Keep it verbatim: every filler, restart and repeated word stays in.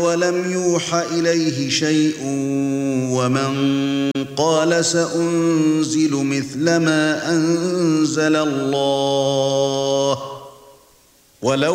ولم يوح إليه شيء ومن قال سأنزل مثل ما أنزل الله ولو